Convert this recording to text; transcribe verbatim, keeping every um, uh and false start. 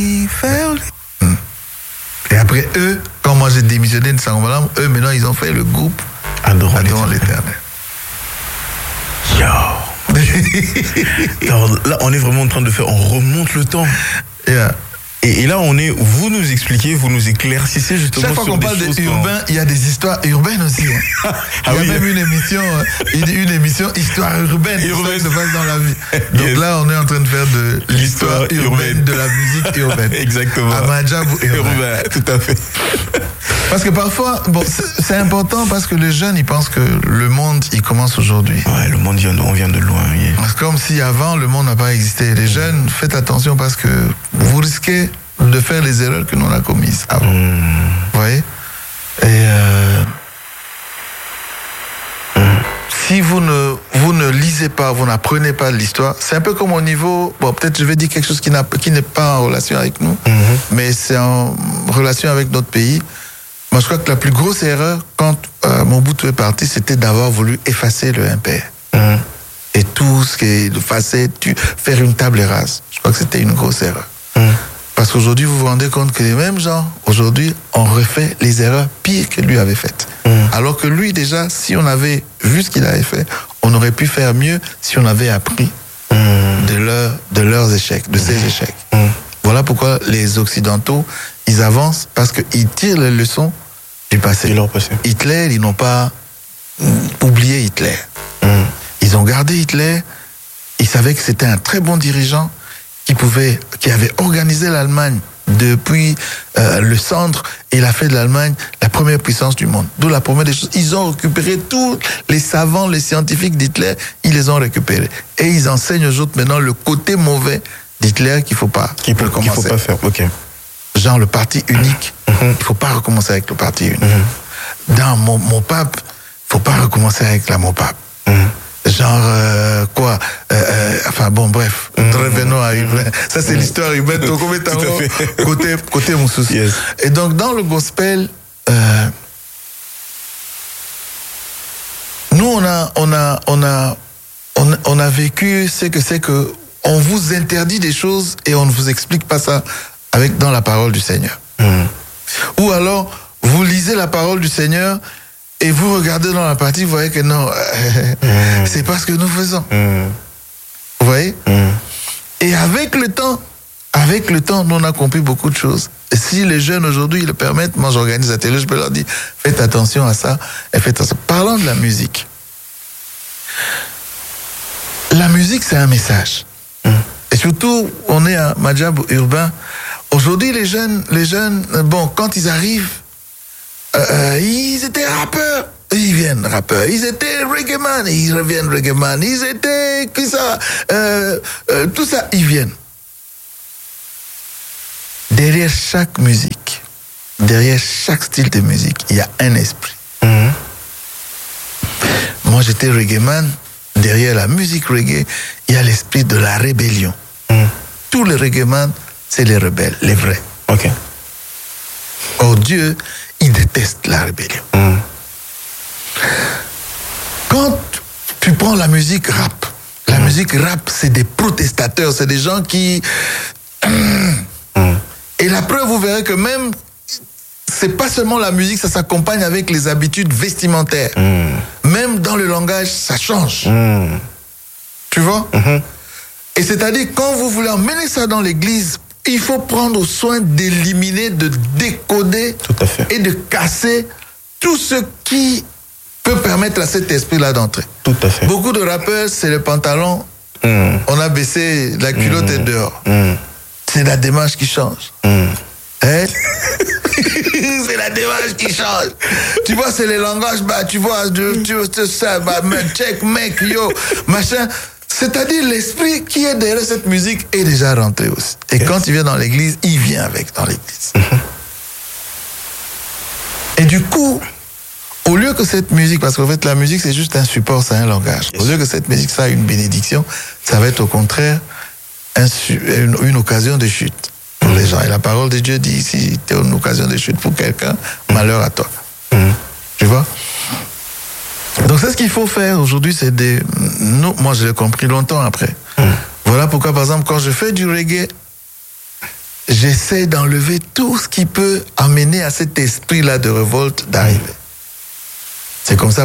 faire. Hmm. Et après eux, quand moi j'ai démissionné de Sangomalam, eux maintenant ils ont fait le groupe Adorant, Adorant l'Éternel. Yo. Alors là, on est vraiment en train de faire, on remonte le temps. Yeah. Et, et là, on est, vous nous expliquez, vous nous éclaircissez justement. Chaque fois sur qu'on des parle choses de urbain, il y a des histoires urbaines aussi. Hein. ah, il y a oui. même une émission, une, une émission histoire urbaine, urbaine. qui se passe dans la vie. Donc Yes. là, on est en train de faire de l'histoire urbaine, urbaine de la musique urbaine. Exactement. Amadjabou urbain. urbain. Tout à fait. Parce que parfois, bon, c'est, c'est important parce que les jeunes, ils pensent que le monde, il commence aujourd'hui. Ouais, le monde vient de, on vient de loin. Yeah. C'est comme si avant, le monde n'a pas existé. Les jeunes, faites attention parce que vous risquez de faire les erreurs que nous on a commises avant. Mm. Vous voyez? Et euh, mm. si vous ne, vous ne lisez pas, vous n'apprenez pas l'histoire, c'est un peu comme au niveau, bon, peut-être je vais dire quelque chose qui, n'a, qui n'est pas en relation avec nous, mm-hmm. mais c'est en relation avec notre pays. Moi, je crois que la plus grosse erreur, quand euh, Mobutu est parti, c'était d'avoir voulu effacer le impère. Mm. Et tout ce qui est effacer, tu, faire une table rase. Je crois que c'était une grosse erreur. Mm. Parce qu'aujourd'hui, vous vous rendez compte que les mêmes gens, aujourd'hui, on refait les erreurs pires que lui avait faites. Mm. Alors que lui, déjà, si on avait vu ce qu'il avait fait, on aurait pu faire mieux si on avait appris mm. de, leur, de leurs échecs, de mm. ses échecs. Mm. Voilà pourquoi les Occidentaux, ils avancent parce qu'ils tirent les leçons du passé. passé. Hitler, ils n'ont pas mm, oublié Hitler. Mm. Ils ont gardé Hitler. Ils savaient que c'était un très bon dirigeant qui pouvait, qui avait organisé l'Allemagne depuis euh, le centre et il a fait de l'Allemagne la première puissance du monde. D'où la première des choses. Ils ont récupéré tous les savants, les scientifiques d'Hitler, ils les ont récupérés. Et ils enseignent aux autres maintenant le côté mauvais d'Hitler qu'il ne faut pas qu'il faut, qu'il faut pas faire. Ok. Genre le parti unique, mm-hmm. il ne faut pas recommencer avec le parti unique. Mm-hmm. Dans mon, mon pape, il ne faut pas recommencer avec la mon pape. Mm-hmm. Genre euh, quoi euh, euh, enfin bon bref mm-hmm. revenons à Urbain. Ça c'est mm-hmm. l'histoire urbaine côté côté mon souci. Yes. Et donc dans le gospel euh, nous on a on a on a on, on a vécu ce que c'est que on vous interdit des choses et on ne vous explique pas ça avec dans la parole du Seigneur. Mm. Ou alors vous lisez la parole du Seigneur et vous regardez dans la partie, vous voyez que non, euh, mm. c'est pas ce que nous faisons. Mm. Vous voyez? Mm. Et avec le temps, avec le temps, nous on a compris beaucoup de choses. Et si les jeunes aujourd'hui le permettent, moi j'organise la télé, je peux leur dire, faites attention à ça, et faites attention. Parlons de la musique. La musique, c'est un message. Mm. Et surtout, on est à Amadjabou urbain. Aujourd'hui, les jeunes, les jeunes, bon, quand ils arrivent, Euh, ils étaient rappeurs, ils viennent rappeurs. Ils étaient reggae man, ils reviennent reggae man. Ils étaient qui ça, euh, euh, tout ça, ils viennent. Derrière chaque musique, derrière chaque style de musique, il y a un esprit. Mm-hmm. Moi, j'étais reggae man. Derrière la musique reggae, il y a l'esprit de la rébellion. Mm. Tous les reggae man, c'est les rebelles, les vrais. Ok. Or Dieu, il déteste la rébellion. Mm. Quand tu prends la musique rap, la mm. musique rap, c'est des protestateurs, c'est des gens qui... Mm. Et la preuve, vous verrez que même, c'est pas seulement la musique, ça s'accompagne avec les habitudes vestimentaires. Mm. Même dans le langage, ça change. Mm. Tu vois? Mm-hmm. Et c'est-à-dire, quand vous voulez emmener ça dans l'église, il faut prendre soin d'éliminer, de décoder tout à fait. Et de casser tout ce qui peut permettre à cet esprit-là d'entrer. Tout à fait. Beaucoup de rappeurs, c'est le pantalon, mm. on a baissé, la culotte mm. est dehors. Mm. C'est la démarche qui change. Mm. Hein? C'est la démarche qui change. Tu vois, c'est les langages, bah, tu vois, tu, tu, tu ça, bah, check, mec, yo, machin. C'est-à-dire l'esprit qui est derrière cette musique est déjà rentré aussi. Et yes. Quand il vient dans l'église, il vient avec dans l'église. Mm-hmm. Et du coup, au lieu que cette musique, parce qu'en fait la musique c'est juste un support, c'est un langage. Yes. Au lieu que cette musique soit une bénédiction, ça va être au contraire un, une, une occasion de chute pour mm-hmm. les gens. Et la parole de Dieu dit, si tu es une occasion de chute pour quelqu'un, mm-hmm. malheur à toi. Mm-hmm. Tu vois? Donc c'est ce qu'il faut faire aujourd'hui, c'est des... Nous, moi je l'ai compris longtemps après. Mm. Voilà pourquoi par exemple quand je fais du reggae, j'essaie d'enlever tout ce qui peut amener à cet esprit-là de révolte d'arriver. C'est comme ça